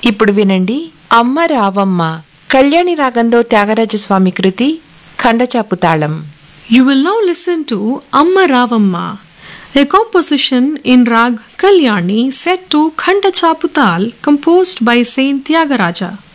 ఇప్పుడు వినండి అమ్మ రావమ్మ కళ్యాణి రాగంలో త్యాగరాజస్వామి కృతి ఖండచాపు తాళం. You will now listen to Amma Ravamma, a composition in Rag Kalyani set to Khanda Chaputal composed by Saint Tyagaraja.